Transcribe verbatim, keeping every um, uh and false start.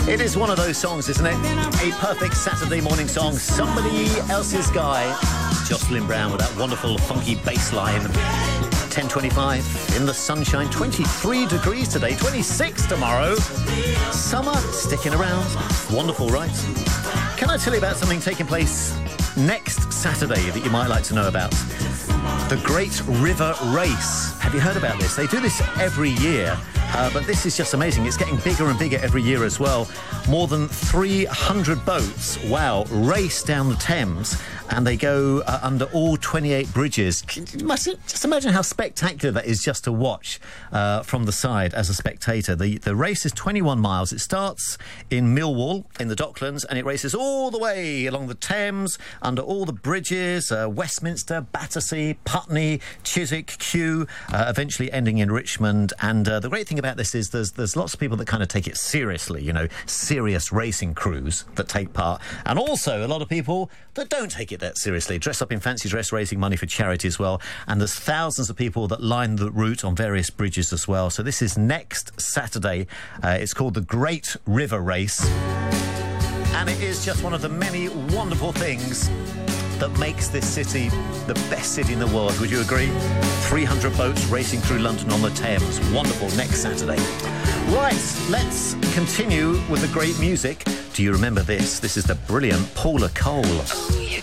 It is one of those songs, isn't it? A perfect Saturday morning song. Somebody Else's Guy. Jocelyn Brown with that wonderful funky bass line. ten twenty-five in the sunshine. twenty-three degrees today, twenty-six tomorrow. Summer sticking around. Wonderful, right? Can I tell you about something taking place next Saturday that you might like to know about? The Great River Race. Have you heard about this? They do this every year, uh, but this is just amazing. It's getting bigger and bigger every year as well. More than three hundred boats, wow, race down the Thames, and they go uh, under all twenty-eight bridges. Can you just imagine how spectacular that is just to watch uh, from the side as a spectator. The, the race is twenty-one miles. It starts in Millwall in the Docklands, and it races all the way along the Thames, under all the bridges, uh, Westminster, Battersea, Putney, Chiswick, Kew, uh, eventually ending in Richmond. And uh, the great thing about this is there's, there's lots of people that kind of take it seriously, you know, serious racing crews that take part, and also a lot of people that don't take it that seriously, dress up in fancy dress, raising money for charity as well. And there's thousands of people that line the route on various bridges as well. So this is next Saturday. Uh, it's called the Great River Race, and it is just one of the many wonderful things that makes this city the best city in the world. Would you agree? three hundred boats racing through London on the Thames. Wonderful. Next Saturday. Right, let's continue with the great music. Do you remember this? This is the brilliant Paula Cole.